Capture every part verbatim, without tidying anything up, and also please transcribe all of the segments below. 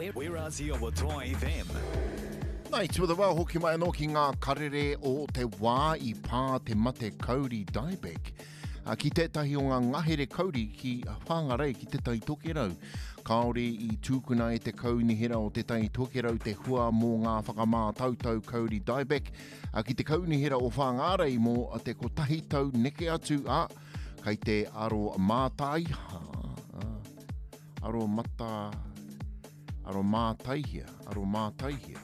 We're Aussie o Toa F M. Nei, tua te wā hoki mai anō ki ngā karere o te wā I pā te mate kauri Diebeck. Uh, ki tētahi o ngā ngahere kauri ki whangarei ki tētahi tokerau. Kāore I tūkuna e te kaunihera o tētahi tokerau te hua mō ngā whakamā tautau kauri Diebeck. Uh, ki te kaunihera o whangarei mō te kotahi tau neke atu a kai te aro mātai. Uh, aro mata... Aro mātaihia. Aro mātaihia.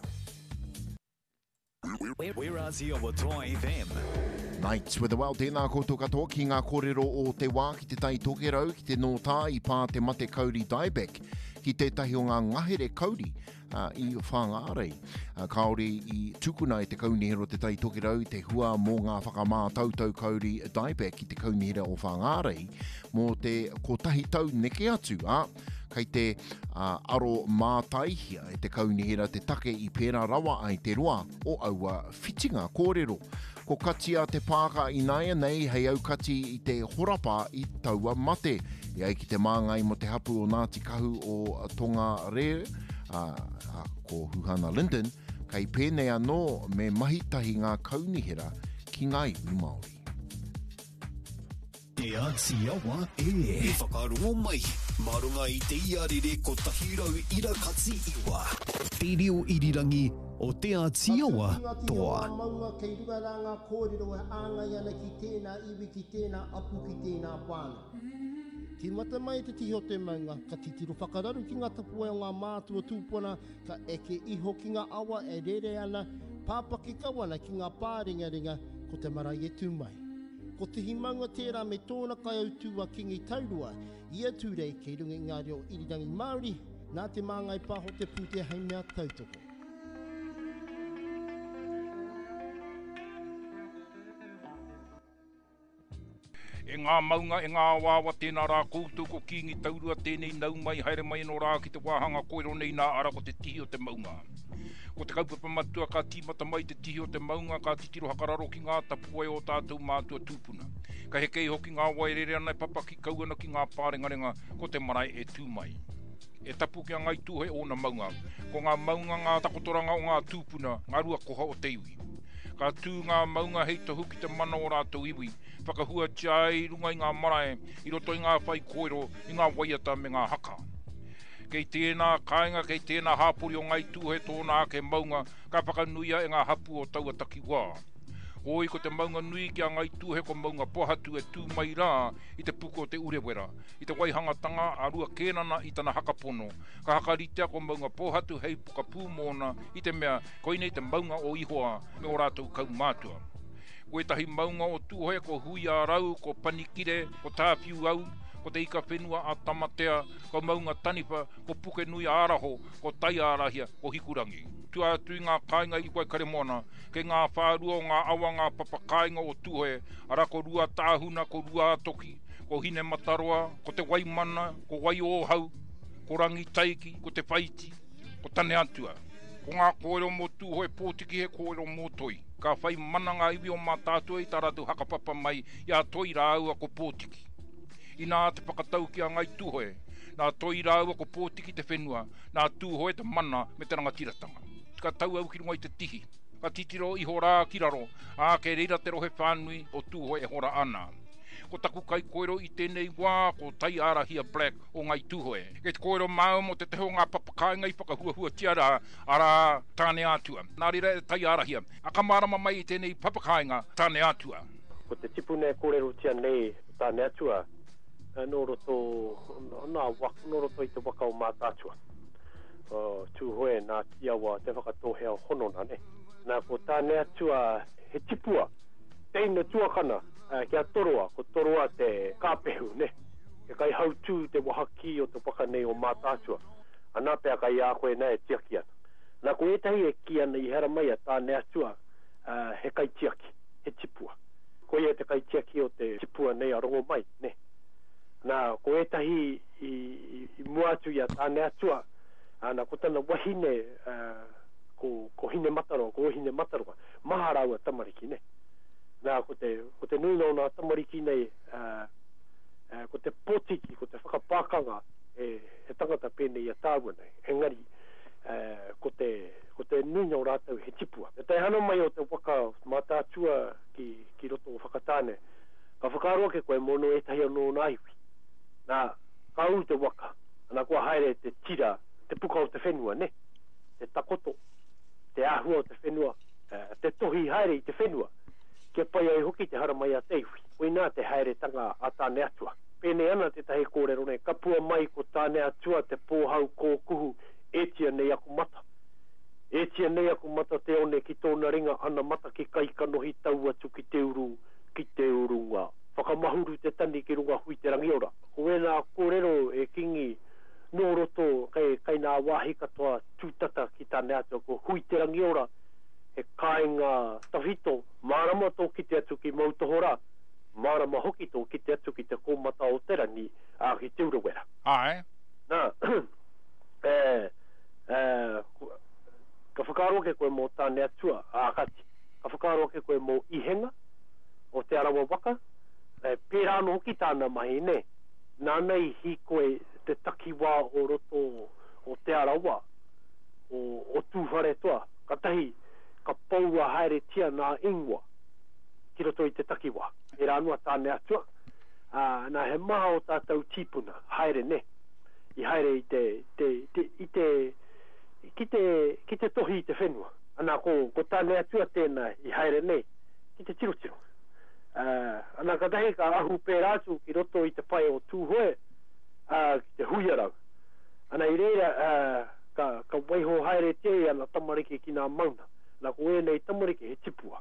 We're Aussie o Toa F M. Nights with the Wild, tēnā koutou katoa ki ngā kōrero o te wā ki te tai tokerau, ki te nōtā I pā te mate kauri Diebeck, ki tētahi o ngā ngahere kauri uh, I whangarei. Uh, kaore I tūkuna e te kaunihera o te tai tokerau, te hua mō ngā whakamā tautau kauri Diebeck ki te kaunihera o whangarei, mō te kotahi tau neke atu, a kai te uh, aro mātaihia e te kaunihera te take I pēra rawa ai te roa o aua whitinga kōrero. Ko katia te pāka I naia nei hei au kati I te horapa I taua mate. Iai ki te māngai mo te hapu o Ngāti Kahu o Tonga Re, uh, uh, ko Huhana Linden, kai pēnei anō me mahitahi ngā kaunihera ki ngā iwi Māori. Te Ātiawa e. E whakarongo mai. Marunga I te iarere ko tahirau ira katsi iwa. Te reo irirangi o te Ātiawa toa. Ngā maunga kei runga rā ngā kōrero e āngai ana ki tēnā iwi, ki tēnā apu, ki tēnā pāna. Ki mata mai te tiho te maunga, ka titiro whakararu ki ngā tapua o ngā mātua tūpuna, ka eke iho ki ngā awa e rere ana, pāpaki kawana ki ngā pāringa ringa, ko te marae e tūmai. Ko te himaunga tērā me tōna kai au tūa kingi taurua, ia tūrei kei runga ngā reo irirangi Māori, nā te māngai pāho te pūtea hei mea tautoko. E ngā maunga, e ngā wāwa tēnā rā koutou ko kingi taurua tēnei nau mai, haere mai no rā ki te wāhanga koero nei nā ara ko te tihi o te maunga. Ko te kaupapa matua ka tīmata mai te tihi o te maunga, ka titiro hakararo ki ngā tapua o tātou mātua tūpuna. Ka he kei hoki ngā wairere ana papa ki kauana ki ngā pārengarenga ko te marae e tūmai. E tapu kia ngai tūhe o na maunga, ko ngā maunga ngā takotoranga o ngā tūpuna, ngā rua koha o te iwi. Ka tū ngā maunga hei tohu ki te mana o rātou iwi, whakahua tia I runga I ngā marae, I roto I ngā whai koero, I ngā waiata me ngā haka. Kei tēnā kāinga, kei tēnā hāpuri o ngai tūhe tōnā ke maunga, ka whakanuia e ngā hapu o taua taki wā. Hoi ko te maunga nui ki a ngai tūhe ko maunga pohatu e tū mai rā I te puko o te urewera, I te waihangatanga a rua kēnana I tana hakapono, ka hakaritea ko maunga pohatu hei puka pūmona I te mea koinei te maunga o ihoa me o rātou kau mātua. Koe tahi maunga o tūhoe ko hui a rau, ko panikire, ko tāwhiu au, ko te ika whenua a tamatea, ko maunga tanipa, ko puke nui āraho, ko tai ārahia, ko hikurangi. Tua atu ngā kāinga I koe kare moana, ke ngā whārua o ngā awa ngā papakainga o tūhoe, ara ko rua tāhuna, ko rua atoki, ko hine mataroa, ko te waimana, ko wai ohau, ko rangi taiki, ko te whaiti, ko tane atua. Ko ngā koero mō tūhoe pōtiki he koero mō toi. Ka whai mana ngā iwi o mā tātua I tā rātou hakapapa mai I a toi rāua ko pōtiki. I nā te pakatau ki a ngai tūhoe, nā toi rāua ko pōtiki te whenua, nā tūhoe te mana me te rangatiratanga. Ka tau au ki runga I te tihi, ka titiro I hora kiraro, a ke reira te rohe whānui o tūhoe e hora ana. Ko taku kai koero I tēnei wā ko tai ārahia black o ngai tūhoe. Ke te koero māu mo te teho ngā papakainga I whakahuahua tiara ara tāne atua. Nā rira e tai ārahia. A kamarama mai I tēnei papakainga tāne atua. Ko te tipune kōrero tia nei tāne atua, nō roto, nā waka, nō roto I te waka o mātātua. Uh, tūhoe nā tiawa te whakatohea o honona ne. Nā ko tāne atua he tipua, teina tuakana, uh, kia toroa, ko toroa te kāpehu ne. Ke kai hautū te wahaki o te waka nei o mātātua. Anā pēa kai a koe nei e tiaki ana. Nā ko etahi e ki ana I hera mai a tāne atua, uh, he kai tiaki, he tipua. Ko e te kai tiaki o te tipua nei a rongo mai ne. Nā ko etahi I, I, I muatu I a tāne atua, ana ko tana wahine, uh, ko, ko hine mataro, ko hine mataro, maha raua tamariki ne. Nā ko te, ko te nui nona tamariki nei, uh, uh, ko te potiki, ko te whakapākanga, e, he tangata pēnei a tāua nei. Engari, eh, ko te, ko te nuna o rātou he tipua. E tai hana mai o te waka mātātua ki, ki roto o whakatāne, ka whakaroa ke koe mono e tahi anō naiwi. Nā, ka u te waka, ana kua haere te tira, te puka o te whenua, ne? Te takoto, te ahua o te whenua, uh, te tohi haere i te whenua, kia pai ai hoki te hara mai a teiwi. Koe nā te haere tanga a tāne atua. Pēne ana te tahi kōrero ne, kapua mai ko tāne atua te pōhau kōkuhu, etia nei aku mata. Etia nei aku mata te one ki tōna ringa ana mata ki kai kanohi tau atu ki te uru, ki te urunga. Whakamahuru te tani ki runga hui te rangi ora. Koe nā kōrero e kingi nō roto kai, kai nā wāhi katoa tūtata ki tāne atua ko hui te rangi ora. He kāinga tawhito, marama tō ki te atu ki mautohora, marama hoki tō ki te atu ki te kōmata o te rangi a ki te urawera. Ai. Nā, e, e, ka whakaro ke koe mō tāne atua, a kati. Ka whakaro ke koe mō ihenga, o te arawa waka, e, pērā no hoki tāna mahi, ne? Nānei hi koe te takiwā o roto o te arawa, o, o tūwhare toa, ka tahi, ka paua haere tia nā ingwa, ki roto i te takiwā. E rānua tāne atua. Uh, nā he maha o tātou tīpuna, haere ne. I haere i te, te, te, i te, ki te, ki te tohi i te whenua. Ana ko, ko tāne atua tēnā i haere ne, ki te tiro tiro. Uh, ana ka tahi ka ahu pērātu ki roto i te pai o tūhoe, uh, ki te huiarau. Ana i reira, uh, ka, ka waiho haere te ana tamariki ki nā mauna. Nā ko e nei tamariki he tipua.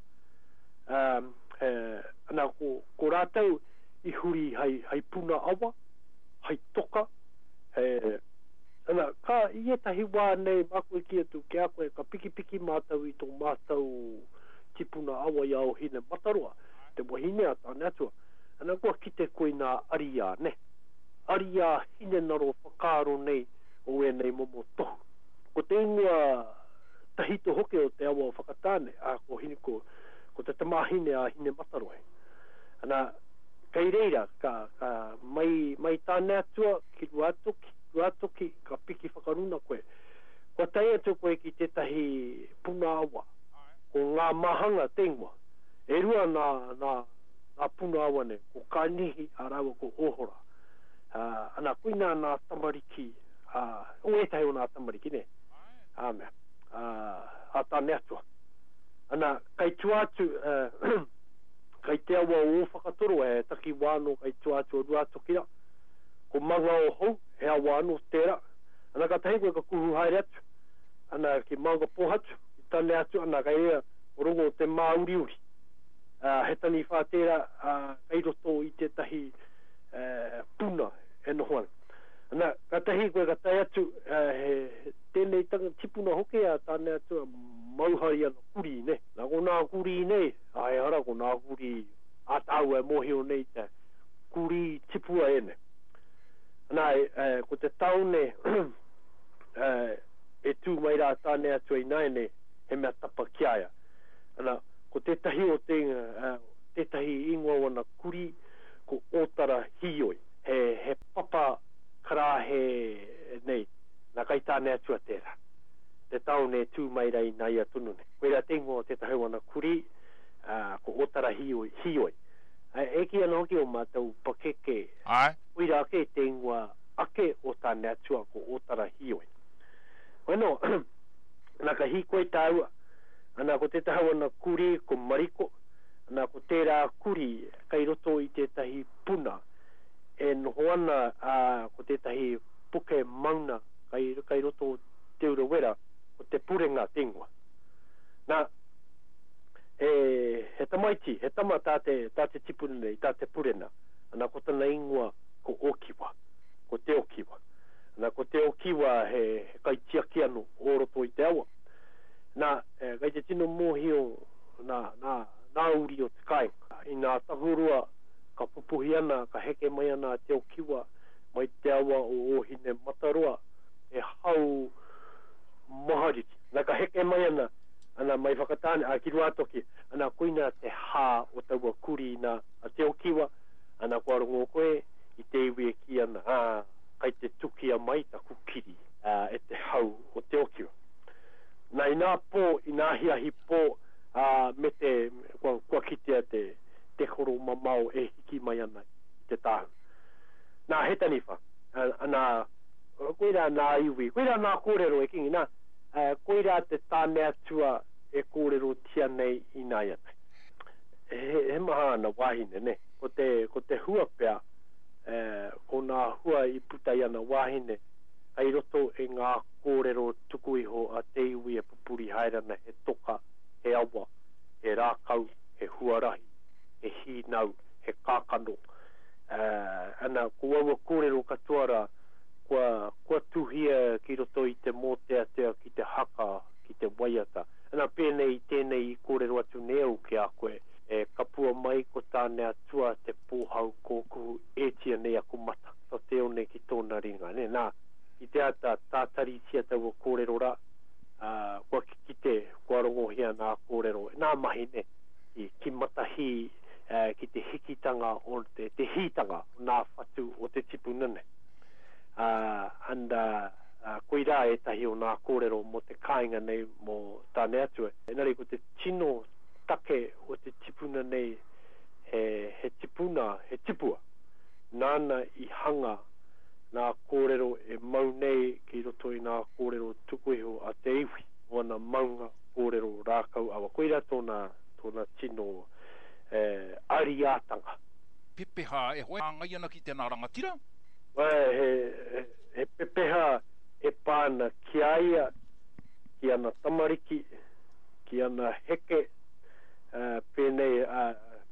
Um, eh, nā ko, ko rātau i huri hai, hai puna awa, hai toka. Eh, nā, ka i e tahi wā nei mākue ki atu ke a koe ka piki piki mātau i tō mātau tipuna awa i au hine mataroa. Te wahine a tāne atua. Nā kua ki te koe nā aria ne. Aria hine naro whakaro nei o e nei momo tohu. Ko te ingoa tahito hoke o te awa o whakatāne, a ko hine ko, ko te tamahine a hine mataroe. Ana, kei reira, ka, ka mai, mai tāne atua, ki ruatoki, ruatoki, ka piki whakaruna koe. Ko tai atu koe ki te tahi puna awa, ko ngā mahanga tengwa. E rua nā, nā, nā puna awa ne, ko kānihi a rawa ko ohora. Uh, ana, kuina nā tamariki, uh, o e tahi o nā tamariki ne. Āmea. Uh, a tāne atua. Ana, kai tuatu, uh, kai te awa o whakatoro e taki wāno kai tuatu o ruatokira. Ko manga o hou, he a wāno tērā. Ana ka tahi koe ka kuhu haere atu. Ana ki manga pohatu, i tāne atu, ana kai rea o rongo te mauri uri. Uh, he tani whātera, uh, kai roto i te tahi uh, puna e nohoana. Ana, ka tahi koe ka tai atu, uh, he tēnei tanga tipuna hoke a tāne atu mauhari ana kuri, ne? Nā ko nā kuri, ne? Ai hara ko nā kuri a tāua e mohio nei te kuri tipua e ne. Ana, e, ko te taune e, e tū mai rā tāne atu i nai ne, he mea tapa kiaia. Ana, ko te tahi o te, uh, te tahi ingoa wana kuri, ko otara hioi. He, he papa karahe nei, nā kai tāne atua tērā. Te taune tū mai rai nai atunune. Koe rā tengo te tahi wana kuri, uh, ko otara hioi. hioi. Uh, e ki ana hoki o mātou pakeke. Ai. Koe rā ke tengoa ake o tāne atua ko otara hioi. Bueno, nā ka hi koe tāua. Ana ko te tahi wana kuri ko mariko. Ana ko tērā kuri kai roto i te tahi puna. E nohoana uh, ko te tahi puke mauna kai, kai roto te urawera ko te purenga tengua. Nā, e, he tamaiti, he tama tāte, tāte tipuna nei, tāte purena. Ana ko tana ingua ko okiwa, ko te okiwa. Ana ko te okiwa he, he kai tiaki anu o roto i te awa. Nā, e, kai te tino mōhio nā, nā, nā uri o te kai. I nā tahurua ka pupuhi ana, ka heke mai ana te okiwa, mai te awa o ohine mataroa, e hau mahariti. Nā ka heke mai ana, ana mai whakatāne, a ki ruatoki, ana koina te hā o taua kuri na a te okiwa, ana kua rongo koe, i te iwi e ki ana, a, kai te tukia mai ta kukiri, a, e te hau o te okiwa. ina po ina hia hi po a me te kwa kwa kitea te te horo mamau e hiki mai ana te tahu na hetanifa ana koira na iwi koira na kōrero e kingi na koira te tāmea tua e kōrero tia nei ina ia he, he maha na wahine ne ko te, ko te hua pea eh, ko nā hua i putai ana wahine ai roto e ngā kōrero tuku iho a te iwi e pupuri haerana he toka, he awa, he rākau, he huarahi, he hinau, he kākano. Uh, ana ko awa kōrero katoara kua, kua tuhia ki roto i te mōtea tea ki te haka, ki te waiata. Ana pēnei tēnei kōrero atu neo ki a koe e kapua mai ko tāne atua te pōhau kōkuhu e tia nei aku mata. So te one ki tōna ringa. Ne, nā, i te ata tātari tia tau o kōrero ra, uh, kua ki te kua rongohia nā kōrero. Nā mahi ne, ki, ki matahi, uh, ki te hikitanga o te, te hitanga nā whatu o te tipu nene. Uh, and uh, uh, koira e tahi o nā kōrero mo te kāinga nei mo tāne atua. Enari ko te tino take o te tipuna nei he, he tipuna, he tipua. Nāna i hanga nā kōrero e mau nei ki roto i nā kōrero tukuiho a te iwi o ana maunga kōrero rākau awa. Koira tōna, tōna tino eh, ariatanga. Pepeha e hoi ngai ana ki tēnā rangatira? Wai, he, he, he pepeha e pāna ki aia, ki ana tamariki, ki ana heke, uh, pēnei uh,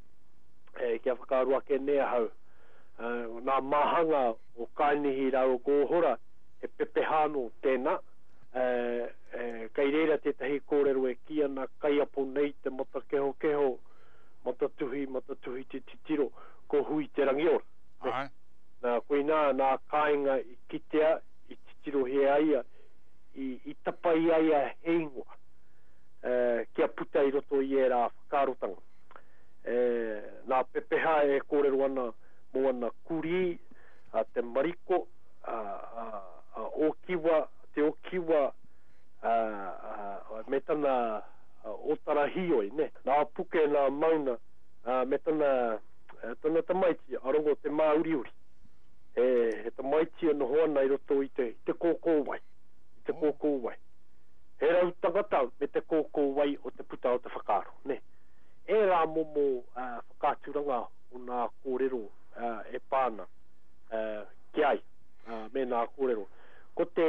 e, ki a whakarua ke nea hau. Uh, nā mahanga o kainihi rau kōhora e pepehano tēnā uh, uh, kai reira te tahi kōrero e ki ana kai apo nei te mata keho keho mata tuhi, mata tuhi te titiro ko hui te rangiora Ai. nā koe nā nā kāinga i kitea i titiro he aia i, i tapa i aia heingoa uh, kia puta i roto i e rā whakarotanga uh, nā pepeha e kōrero ana mo ana kuri a te mariko a, a, a o kiwa te o kiwa a, a, me tana o tarahioi ne nā puke nā mauna a, me tana tana tamaiti arongo te mauriuri e, he tamaiti ana hoana i roto i te, te kōkō wai i te kōkō wai he rau tangata me te kōkō wai o te puta o te whakaro ne e rā momo uh, whakaturanga o nā kōrero Uh, e pāna uh, ki ai uh, me nā kōrero ko te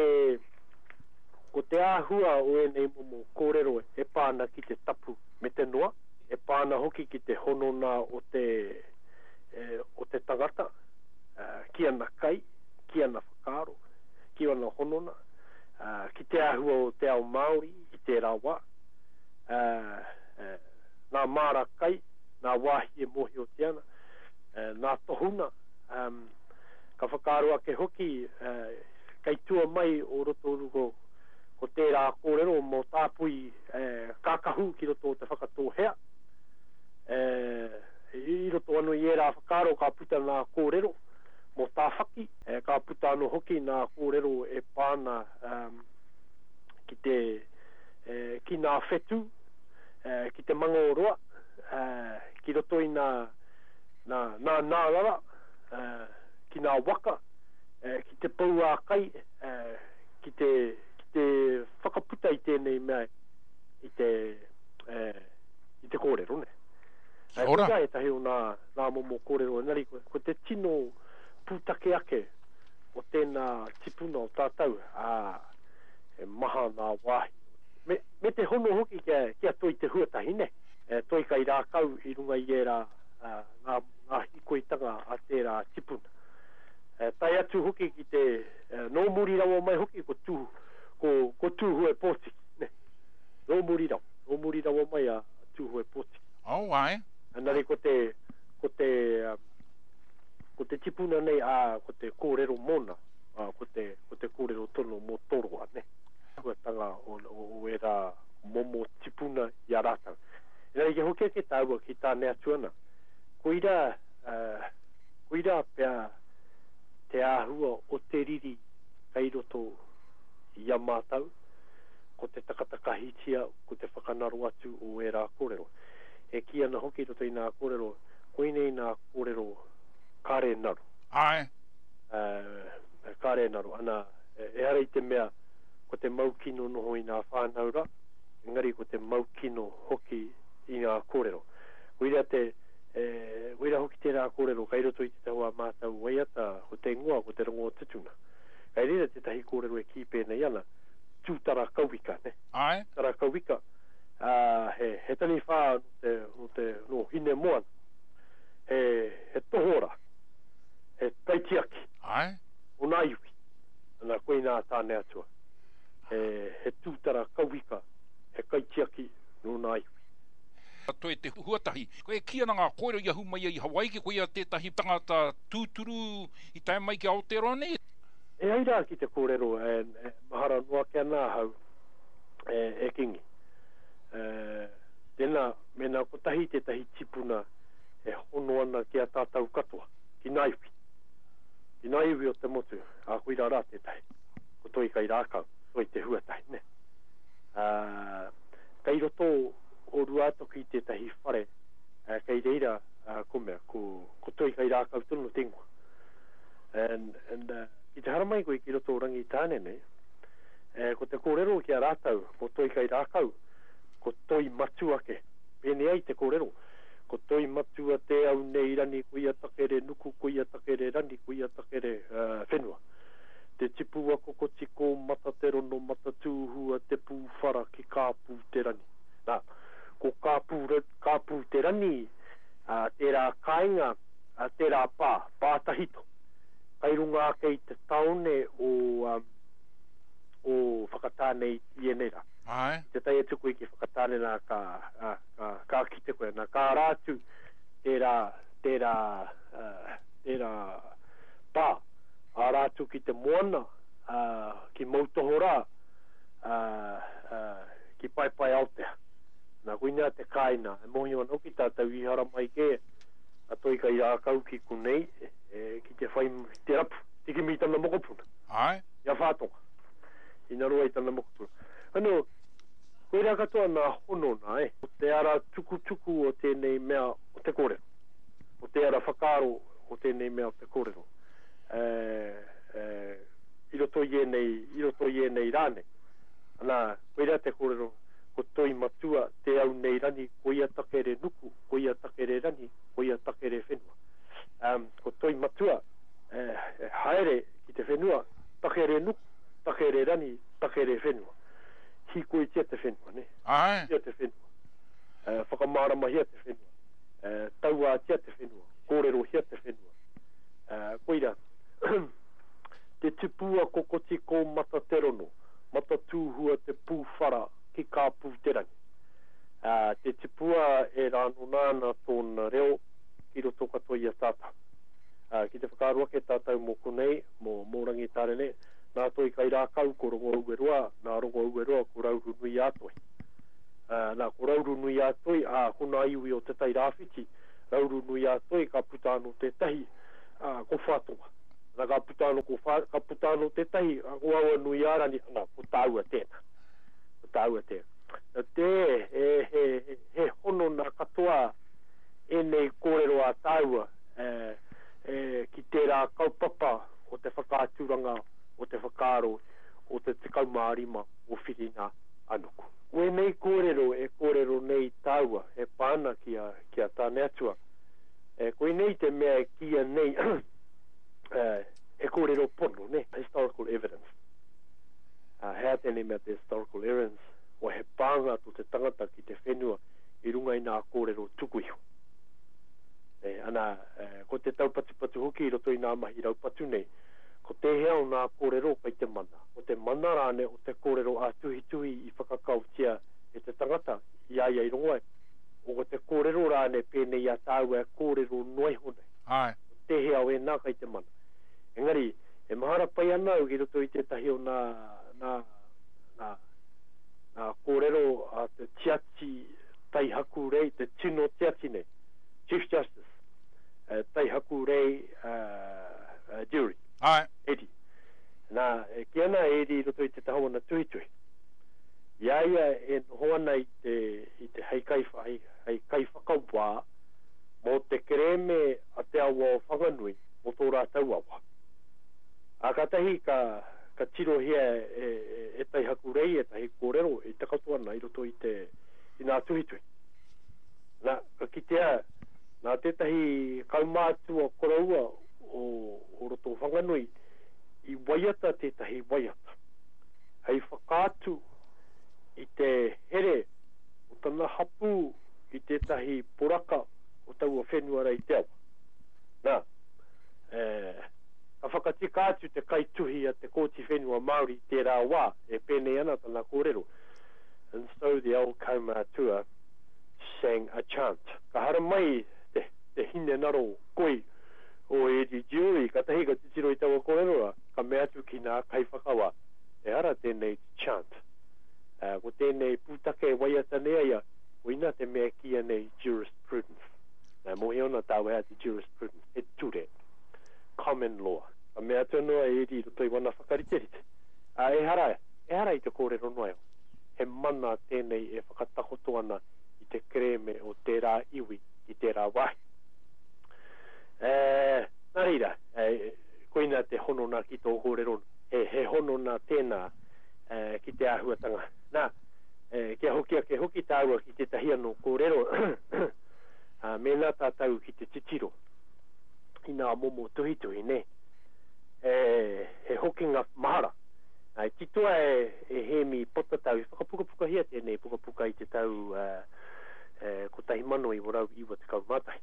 ko te āhua o e nei momo kōrero e pāna ki te tapu me te noa e pāna hoki ki te honona o te eh, o te tangata uh, ki ana kai ki ana whakaro ki ana honona uh, ki te āhua o te ao Māori i te rawa uh, uh, nā māra kai nā wāhi e mohi o te ana Uh, nā tohuna um, ka whakaroa ke hoki uh, kai tua mai o roto rugo ko tērā kōrero mo tāpui uh, kākahu ki roto o te whakatōhea uh, i roto anu i era whakaro ka puta nā kōrero mo tā whaki uh, ka puta anu hoki nā kōrero e pāna um, ki te uh, ki nā whetu uh, ki te mangoroa uh, ki roto i nā nā nā nā rara uh, ki nā waka uh, ki te pau a kai uh, ki te ki te whakaputa i tēnei mea i te uh, i te kōrero ne uh, Ora e tahi o nā nā momo kōrero nari ko, ko te tino pūtake ake o tēnā tipuna o tātau a e maha nā wāhi me, me te hono hoki kia, kia toi te huatahi ne uh, toi kai rākau i runga i e rā Uh, ngā, ngā hikoitanga a tērā tipuna. Uh, tai atu hoki ki te uh, no muri rawa mai hoki ko tū ko, ko tūhu e pōtiki. Ne? No muri rawa. No muri rawa mai a tūhu e pōtiki. Oh, ai. Anari ko te ko te um, ko te tipuna nei a ko te kōrero mona. Uh, ko te ko te kōrero tono mo toroa ne. Huatanga o, o, o e rā momo tipuna i a rātanga. Anari ke hoki ke tāua ki tāne atuana. Koira, uh, koira pia te āhua o te riri kai roto i a mātau. ko te takatakahitia, ko te whakanaru atu o e rā kōrero. E ki ana hoki roto i nā kōrero, koinei nā kōrero kāre naru. Ai. Uh, kāre naru. Ana, e ara i te mea, ko te maukino noho i nā whānaura, engari ko te maukino hoki i ngā kōrero. Koira te, e, koira hoki te rā kōrero, kai roto i te taua mātau waiata, ko te ngoa, ko te rongo tutuna. Kai rira te tahi kōrero e ki pēnei ana, tūtara kauwika, ne? Ai. Tara kauwika. Uh, he, he tani whā no te, no te no hine moana. He, he tohora. He taitiaki. Ai. O nā iwi. Ana koe nā tāne atua. He, he tūtara kauwika. He kaitiaki no nā iwi. Toi te huatahi. Koe kia na ngā kōrero i ahu mai i Hawaii ki koe a tētahi tangata tūturu i tae mai ki Aotearoa. E aira ki te kōrero, e, e, mahara noa kia nā hau, e, e kingi. E, tēnā, mena ko tahi te tahi tipuna, e hono ana ki a tātau katoa, ki naiwi. Ki naiwi o te motu, a koira rā te tahi. Ko toi kai rākau, toi te huatahi, ne. Uh, kai roto o ruato ki te tahi whare, uh, kai reira, uh, kumea, ko, ko toi kai rākau tunu tingua. And, and, uh, I te haramai koe ki roto rangi tāne ne, e, ko te kōrero ki a rātau, ko toi kai rākau, ko toi matua ke, pēne ai te kōrero, ko toi matua te au nei rani, ko ia takere nuku, ko ia takere rani, ko ia takere uh, whenua. Te tipua koko tiko mata te rono, mata tūhua te pūwhara ki kāpū te rani. Nā, ko kāpū, kāpū te rani, uh, te rā kāinga, uh, te rā pā, pātahito. Kai runga kei te taone o, um, o whakatāne i tienera. Ai. Te tai atu koe ki whakatāne nā ka, a, ka, ka kite koe, nā kā rātu tērā, tērā, uh, tērā pā, a rātu ki te moana, uh, ki mautohora, uh, uh, ki paipai Aotea. Nā kuinea te kāina, e mohi wana oki tātau i hara mai ke, a toi kai rākau ki kunei, e, ki te whai te rapu, tiki mi tana mokopuna. Ai. Ia whātonga. I nga rua i tana mokopuna. Ano, koe rea katoa nā hono nā, e. O te ara tuku tuku o tēnei mea o te kōrero. O te ara whakaro o tēnei mea o te kōrero. E, e, I roto i enei, i roto i enei rāne. Ana, koe rea te kōrero, ko toi matua te au nei rani, ko ia takere nuku, ko ia takere rani, ko ia takere whenua. Um, ko toi matua, eh, haere ki te whenua, takere nuku, takere rani, takere whenua. Hi koe tia te whenua, ne? Ai. Tia te whenua. Uh, whakamārama hia te whenua. Uh, taua tia te whenua. Kōrero hia te whenua. Uh, koira, te tipua kokotiko mata te rono, mata tūhua te pūwhara, ki kāpū te rangi. Uh, te tipua e rāno nāna tōna reo ki roto katoa i a tātau. Uh, ki te whakaarua ke tātau mō konei, mō, mō rangi tārene, nā toi kai rākau ko rongo ueroa, nā rongo ueroa ko rauru nui ātoi. Uh, nā ko rauru nui ātoi, a hona iwi o te tai rāwhiti, rauru nui ātoi ka putano te tahi, uh, ko whātonga. Nā ka putano, ko wha, ka putano te tahi, ko aua nui ārani, nā, ko tāua tēnā. Tāua te. Te he, he, he hono nā katoa e nei kōrero a tāua e, e, ki tērā kaupapa o te whakāturanga, o te whakaro, o te tikau mārima o whirina anuku. O e nei kōrero e kōrero nei tāua e pāna ki a, ki a tāne atua. E, koe nei te mea e kia nei e, e kōrero pono, ne? Historical evidence. Uh, hea tēnei mea te historical evidence o he pānga to te tangata ki te whenua i runga i nā kōrero tukuiho. E, ana, e, ko te tau patu patu hoki i roto i nā mahi rau patu nei, ko te hea o nā kōrero kai te mana. O te mana rāne o te kōrero a tuhi tuhi i whakakautia e te tangata i aia i rongoai. O ko te kōrero rāne pēnei a tāua e kōrero noi honei. Ai. O te hea o e nā kai te mana. Engari, e mahara pai ana o ki roto i te tahi o nā nā nā nā kōrero a te tiati tai haku rei, te tino tiati nei, Chief Justice, uh, tai haku rei uh, uh, jury. Ai. Edi. Nā, e ki ana edi roto i te tahawana tuhi tuhi. Ia ia e hoana i te, i te hei kai, hei, hei kai whakaupā mo te kereme a te awa o whanganui mo tō rātau awa. A katahi ka, ka tiro hia e, e, e tai hakurei, e tai kōrero, e takatoa nei roto i te i nā tuhitui. Nā, ka kitea, nā tētahi kaumātua koraua o, o roto whanganui i waiata tētahi waiata. Hei whakātu i te here o tana hapu i tētahi poraka o taua whenua rei te awa. Nā, e, ka whakatika atu te kaituhi a te kōti whenua Māori te rā wā e pēnei ana tana kōrero. And so the old kaumātua sang a chant. Ka hara mai te, te hine naro koi o Eddie Jury, ka tahi ka titiro i taua kōrero ka mea atu ki nā kai whakawa. E hara tēnei chant. Uh, ko tēnei pūtake waiata nea ia, o ina te mea kia nei jurisprudence. Nā mohi ona tāwe hea te jurisprudence. E ture. Common law. Ka mea tūnoa e eri roto i wana whakariterite. Uh, e hara, e hara i te kōrero noa. He mana tēnei e whakatakoto ana i te kreme o te rā iwi i te rā wahi. Uh, nā reira, uh, koina te hono nā ki tō kōrero, he, he hono nā tēnā uh, ki te āhuatanga. Nā, uh, kia hokia ke hoki tāua ki te tahi anō kōrero, uh, me nā tātau ki te titiro, i nā momo tuhi tuhi, ne? Uh, he hokinga mahara. Ai titoa e, e he mi potatau i whakapukapuka hia tēnei pukapuka i te tau uh, uh, ko tahi mano i warau iwa te kaumātai.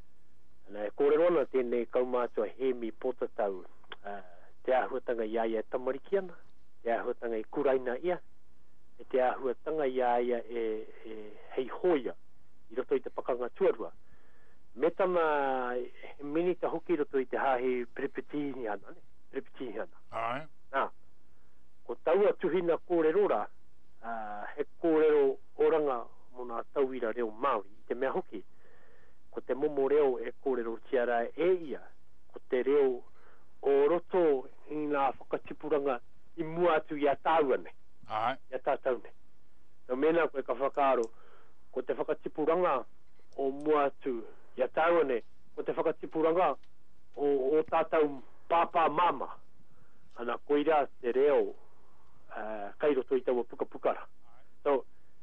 Nā e kōrerona tēnei kaumātua he mi potatau uh, te āhuatanga ia ia tamarikiana, te āhuatanga i kuraina ia, e te āhuatanga ia ia e, e hei hoia i roto i te pakanga tuarua. Me tama he minita hoki roto i te hahe prepetini ana, ne? Prepetini ana. Ai. Nā. Ko taua tuhina kōrerora, uh, he kōrero oranga mo nā tauira reo Māori, i te mea hoki. Ko te momo reo e kōrero tiara e ia, ko te reo o roto i nā whakatipuranga i mua atu i a tāuane. Ai. I a tātaune. Nā mena koe ka whakaaro, ko te whakatipuranga o mua atu i a tāuane, ko te whakatipuranga o, o tātau pāpā mama. Ana koira te reo Uh, kai roto i taua puka pukara. So,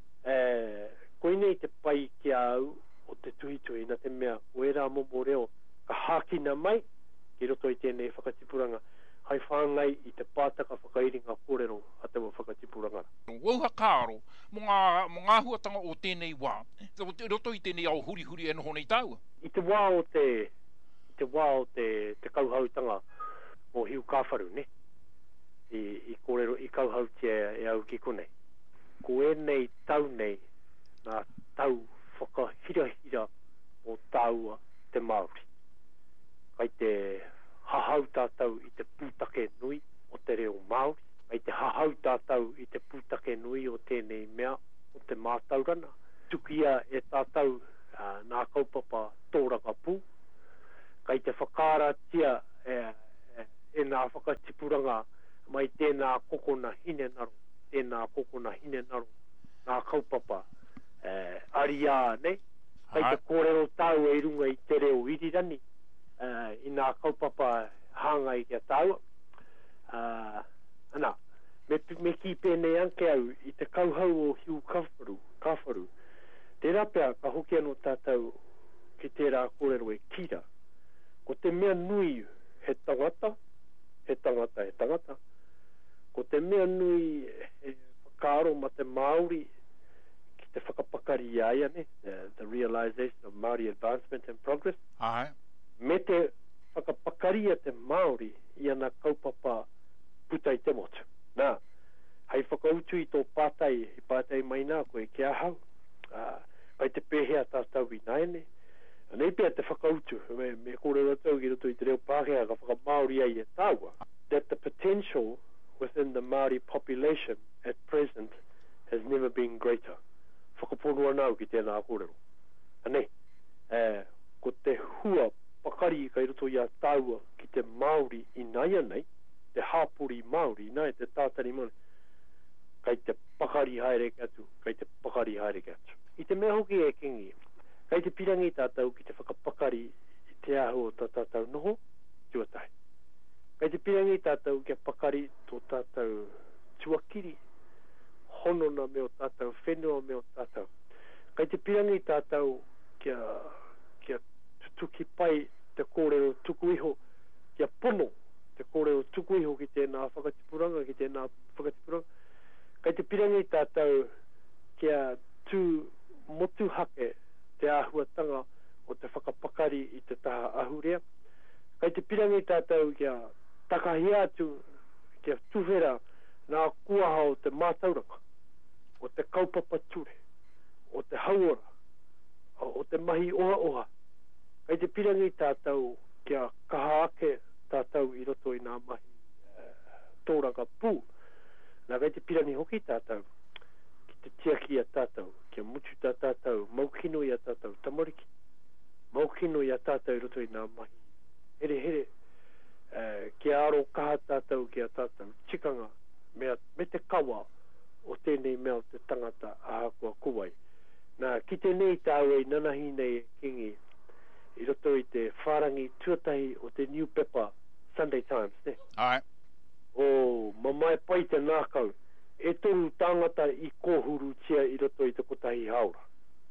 uh, koine i te pai ki au o te tuhitui na te mea o era momo reo ka hākina mai ki roto i tēnei whakatipuranga hai whāngai i te pātaka whakairinga kōrero a taua whakatipuranga. Wauha kāro, mo ngā, mo ngā huatanga o tēnei wā, roto i tēnei au huri huri e noho nei tāua? I te wā o te, i te wā o te, te kauhautanga o hiu kāwharu, ne? I, i kōrero i kauhautia e au ki konei. Ko e nei tau nei nā tau whakahirahira o tāua te Māori. Kai te hahau tātau i te pūtake nui o te reo Māori. Kai te hahau tātau i te pūtake nui o tēnei mea o te mātaurana. Tukia e tātau uh, nā kaupapa tōranga pū. Kai te whakaratia e, e, e nā whakatipuranga mai tēnā kokona hine naro, tēnā kokona hine naro, nā kaupapa, eh, aria, ne? Kai te kōrero tāu e runga i te reo irirani, eh, i nā kaupapa hanga i te tāua. Uh, ana, me, me ki pēnei anke au, i te kauhau o hiu kawharu, kawharu, te rapea ka hoki anō tātou ki tērā kōrero e kira. Ko te mea nui he tangata, he tangata, he tangata, ko te mea nui e whakaaro ma te Māori ki te whakapakari aia, ne? The, the realization of Māori advancement and progress. Ai. Me te whakapakari a te Māori i ana kaupapa putai te motu. Nā, hei whakautu i tō pātai, i pātai mai nā koe ki ahau. Uh, kai te pēhea tātau i naene. Nei pēr te whakautu, me, me kōrero tau ki roto i te reo pāhea ka whakamāori ai e tāua. That the potential within the Māori population at present has never been greater. Whakaponua nau ki tēnā kōrero. Anei, eh, ko te hua pakari kai roto i a tāua ki te Māori i nai anei, te hāpuri Māori i nai, te tātari mone. kai te pakari haere ki atu, kai te pakari haere ki atu. I te mea hoki e kingi, kai te pirangi tātou ki te whakapakari i te ahu o tā tātou noho, tuatai. Kai te pirangi tātou ki a pakari tō tātou tuakiri, honona me o tātou, whenua me o tātou. Kai te pirangi tātou ki a, ki a tutuki pai te kōrero tuku iho, ki a pono, te kōrero tuku iho ki tēnā whakatipuranga, ki tēnā whakatipuranga. Kai te pirangi tātou ki a tū motu hake te āhuatanga o te whakapakari i te taha ahurea. Kai te pirangi tātou ki a takahi atu, ki a tūwhera nā kuaha o te mātauranga, o te kaupapa ture, o te hauora, o te mahi oha oha. Kai te pirangi tātou ki a kaha ake tātou i roto i nā mahi uh, tōranga pū. Nā kai te pirangi hoki tātou, ki te tiaki a tātou, ki a mutu tā tātou, maukino i a tātou, tamariki. Maukino i a tātou i roto i nā mahi. Here here, uh, ki a aro kaha tātou ki a tātou, tikanga, mea, me te kawa o tēnei mea o te tangata a hakua kuwai. Nā, ki te nei tāu e nanahi nei kingi, i roto i te wharangi tuatahi o te New Pepper Sunday Times, ne? Ai. O, mamai pai te nākau, e toru tāngata i kōhuru tia i roto i te kotahi haura.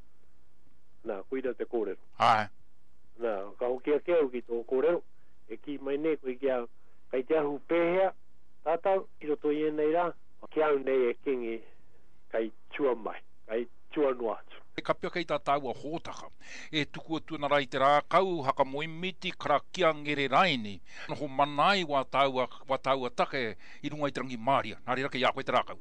Nā, kuida te kōrero. Ai. Nā, ka hokia keo ki tō kōrero, e ki mai ne koe kia, kai te ahu pēhea, tātau, i roto i enei rā, ki au nei e kingi, kai tua mai, kai tua noatu. E ka pia kei tā tāua hōtaka, e tuku atu na rai te rā kau haka moimiti kara kia ngere raini, noho manai wa tāua, wa tāua take i runga i te rangi Māria, nā rira kei a koe te rā kau.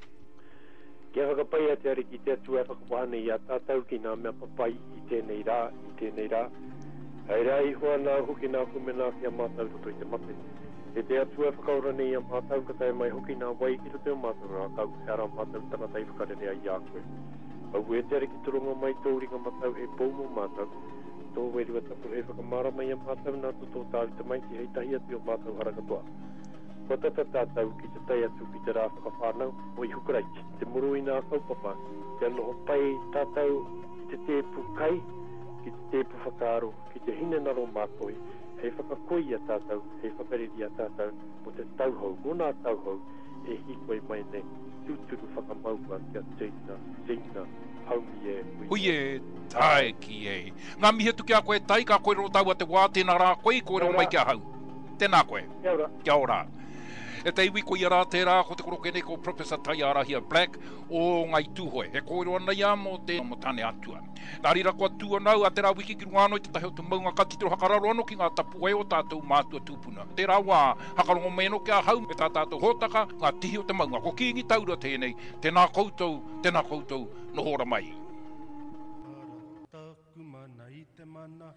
Kia whakapai a te ariki te atu e whakapahane i a tātou ki nā mea papai i tēnei rā, i tēnei rā. Hei rā i hoa nā hoki nā kumena ki a mātau roto i te mate. E te atu e whakaurane i a mātau ka tae mai hoki nā wai ki roto i a mātau rā kau, e ara mātau tangata i whakarere ai a koe. Au e te ariki turunga mai tō ringa matau e poumo mātau. Tō weirua tapu e whakamara mai a mātau nā tuto tāwi te mai ki hei tahi atu o mātau harakatoa. Ko tata tātau ki te tai atu ki te rā whakawhanau o i hukuraiti. Te muru i nā kaupapa, te anoho pai tātau ki te tēpu kai, ki te tēpu whakaaro, ki te hinenaro mātoi. Hei whakakoi a tātau, hei whakariri a tātau, o te tauhau, o nā tauhau, e hikoi mai nei. Tūturu whakamaua kia teina, teina, haumi e. Hui e, tae ki e. Ngā mihe tu kia koe tai, ka koe ro taua te wā, tēnā rā koe, koe ro mai kia hau. Tēnā koe. Kia ora. Kia ora. E te iwi koe i rā tērā, ko te korokene ko Professor Tai Arahia Black, o ngai tūhoi. He koe roa nei a mo te mo tāne atua. Nā rira koa tua nau a tērā wiki ki runga anō i te tahi o te maunga ka titiro hakararo anō ki ngā tapu e o tātou mātua tūpuna. Tērā wā, hakarongo me no kia hau, e tā tātou hōtaka, ngā tihi o te maunga. Ko ki ingi taura tēnei, tēnā koutou, tēnā koutou, no hora mai. Taku mana i te mana,